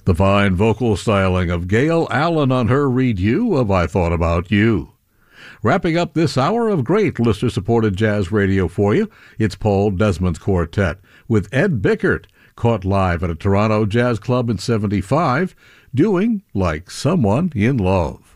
The fine vocal styling of Gail Allen on her redo of I Thought About You. Wrapping up this hour of great listener-supported jazz radio for you, it's Paul Desmond's Quartet with Ed Bickert, caught live at a Toronto jazz club in '75, doing Like Someone in Love.